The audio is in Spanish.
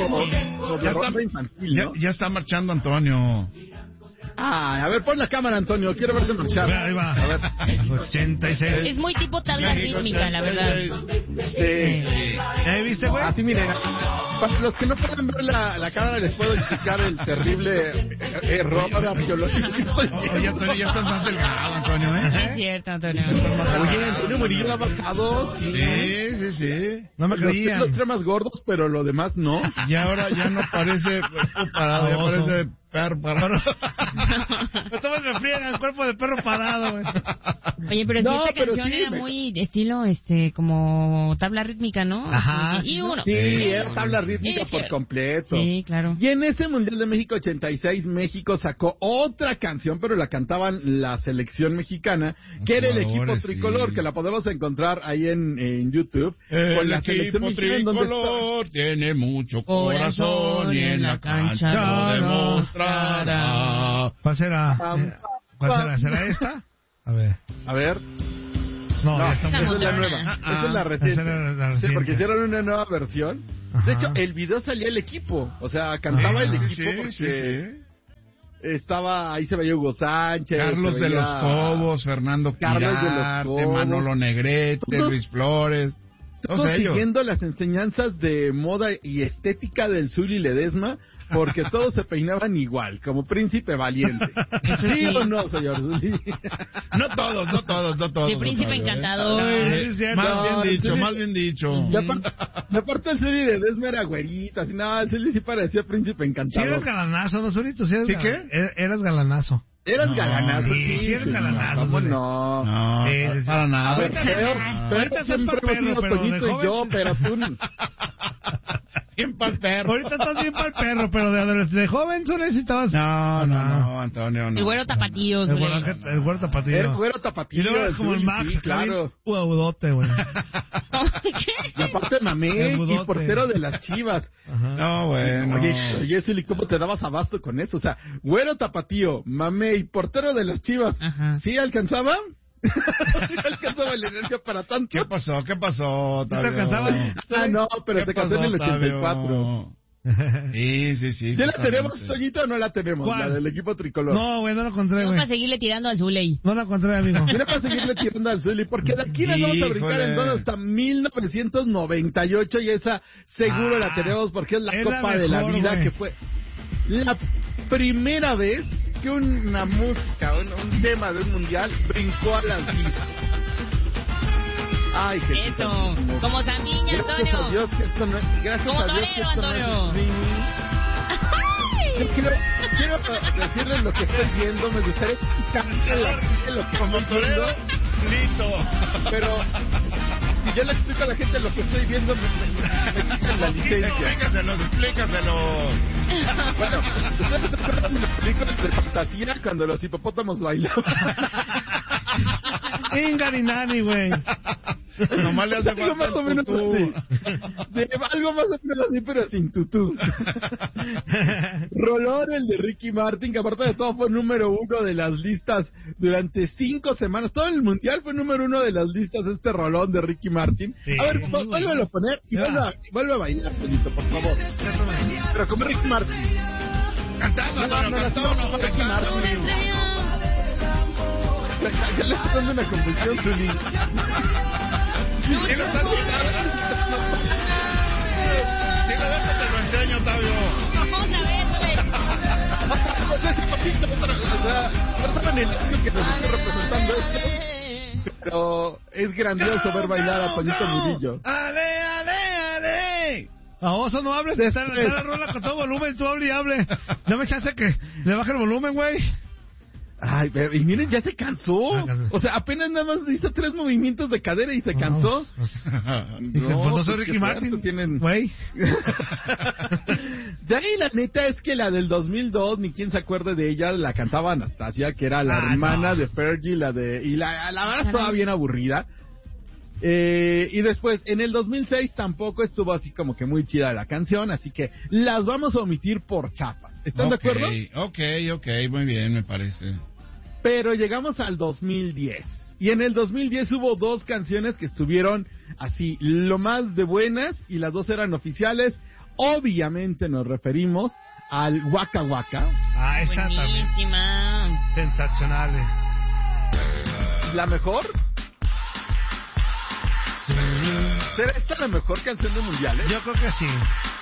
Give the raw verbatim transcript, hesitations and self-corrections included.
como ya, está, infantil, ¿no? ya, ya está marchando Antonio. Ah, a ver, pon la cámara, Antonio. Quiero verte marchar. Ahí va. A ver. ochenta y seis. Es muy tipo tabla rítmica, la verdad. Sí. ¿Eh, viste, güey? Así, miren. Para los que no pueden ver la, la cámara, les puedo explicar el terrible error biológico. Oye, Antonio, ya estás más delgado, Antonio, ¿eh? Sí, es cierto, Antonio. Oye, Antonio Murillo ha bajado. Sí, sí, sí. No me creían. Los tres más gordos, pero lo demás no. Y ahora ya no parece cuerpo parado, ya parece perro parado. Todos me friegan el cuerpo de perro parado, güey. Oye, pero si No, esta pero canción sí, era me- muy estilo, este, como tabla rítmica, ¿no? Ajá. Y uno. Sí, era tabla rítmica Es por cierto. completo. Sí, claro. Y en ese Mundial de México ochenta y seis, México sacó otra canción, pero la cantaban la selección mexicana, que era el equipo Jugadores, tricolor, sí. que la podemos encontrar ahí en, en YouTube. El con la selección equipo mexicana, en donde está- tricolor tiene mucho Corazón corazón y en la cancha cancha lo lo demostrará. ¿Cuál será? Pam, ¿Cuál pam. será? ¿Será esta? A ver. A ver, No, no, ya esa está es muy... la moderna. nueva, Ah, esa es la ah, reciente. esa era la Sí, reciente. porque hicieron una nueva versión. Ajá. De hecho, el video salía el equipo, o sea, cantaba Ah, el Sí, equipo sí, porque sí, sí. estaba, ahí se veía Hugo Sánchez, Carlos se de veía- los Cobos, Fernando Carlos de los Quirarte, Cobos. Manolo Negrete, Todos- Luis Flores. Todos Todos ellos. siguiendo las enseñanzas de moda y estética del Zuli Ledesma, porque todos se peinaban igual, como príncipe valiente. ¿Sí o no, señor Zuli? No todos, no todos, no todos. Sí, príncipe no todos, ¿eh? encantador. Ah, sí, es cierto. Más No, bien el dicho, Zuli- más bien dicho. Y aparte, y aparte el Zuli Ledesma era güerita, así nada, el Zuli sí parecía príncipe Sí encantador. eras galanazo, ¿no, Solito? Sí, eras ¿Sí gal- qué? er- Eras galanazo. Eras No, galanazo, sí, sí, sí eres sí, galanazo, ¿cómo Zuli. no? No, Sí, sí, sí. para nada. A ver, pero, pero ahorita sos siempre hemos perro, sido pero de Toñito y joven- yo, pero tú... ¿Quién pa'l perro? Ahorita estás bien para el perro, pero de, adolescente, de joven solo necesitabas... No, no, no, Antonio, no. El güero tapatío, El Zuli. güero, el güero tapatío. Era güero Y tapatío. luego eres como el Zuli, Max, sí, claro. claro. Huevudote, güey. Y aparte mamé, El y budote. portero de las Chivas. Ajá. No, bueno. Oye, oye, Zuli, ¿cómo te dabas abasto con eso? O sea, güero tapatío, mamé y portero de las Chivas. Ajá. ¿Sí alcanzaba? ¿Sí alcanzaba la energía para tanto? ¿Qué pasó? ¿Qué pasó, te Octavio? alcanzaba? Ah, no, pero ¿Qué se casó en pasó, el ochenta y cuatro. Octavio? Sí, sí, sí. ¿Ya la justamente. tenemos, Toñito, o no la tenemos? ¿Cuál? La del equipo tricolor. No, güey, no lo encontré, Vamos a güey. seguirle tirando al Zuley. No lo encontré, amigo. Tiene para seguirle tirando al Zuli, porque de aquí nos vamos a brincar Híjole. entonces hasta mil novecientos noventa y ocho y esa seguro Ah, la tenemos porque es la es la Copa de la mejor, Vida, güey. que fue la primera vez que una música, un, un tema de un mundial brincó a las listas. Ay, Jesús Eso. santísimo. Como Zambiña, Gracias a Antonio. Dios que esto no, gracias Como a Dios que torero, esto no es Antonio. streaming. Yo quiero, quiero decirles lo que estoy viendo. Me gustaría explicarle a la gente lo que Como estoy viendo. torero, listo. Pero si yo le explico a la gente lo que estoy viendo, me, me, me quitan la licencia. Explícaselo, explícaselo. Bueno, ¿ustedes se acuerdan de las películas de fantasía cuando los hipopótamos bailaban? Ingarinani, güey. Nomás le hace Algo falta más o el menos tutú. así. De- algo más o menos así, pero sin tutú. Rolón, el de Ricky Martin, que aparte de todo fue número uno de las listas durante cinco semanas. Todo el mundial fue número uno de las listas este rolón de Ricky Martin. Sí. A ver, vu- vuélvelo a poner y vuelve a, vuelve a bailar, Pedrito, por favor. Pero como Ricky Martin. Cantando, No, Antonio, no, cantando, no, no, Ricky cantando. Martin. Ya, ya le estoy dando una convulsión, Zuli. Sí, lo estás mirando. Si lo ves, te lo enseño, Octavio. Otra vez, güey. O sea, ese pasito, otra- o sea, no saben el año que nos estoy representando esto, pero es grandioso ver bailar a Toñito Murillo. ¡Ale, ale, ale! A oso no hables, está, está la rola con todo volumen, tú hable y hable. No me echaste que le baje el volumen, güey. Ay, pero- y miren, ya se cansó. O sea, apenas nada más hizo tres movimientos de cadera y se cansó. Pues, No, no, no soy pues, Ricky qué Martin, suerte tienen. güey. De ahí la neta es que la del dos mil dos, ni quien se acuerde de ella, la cantaba Anastasia, que era la Ah, hermana no. de Fergie, la de, y la, la verdad estaba bien aburrida. Eh, y después, en el dos mil seis tampoco estuvo así como que muy chida la canción, así que las vamos a omitir por chapas. ¿Están de acuerdo? Ok, ok, muy bien, me parece. Pero llegamos al dos mil diez. Y en el dos mil diez hubo dos canciones que estuvieron así, lo más de buenas, y las dos eran oficiales. obviamente nos referimos al Waka Waka. Ah, esa también. Buenísima. Sensacional. ¿La mejor? ¿Será esta la mejor canción de mundiales? Yo creo que sí.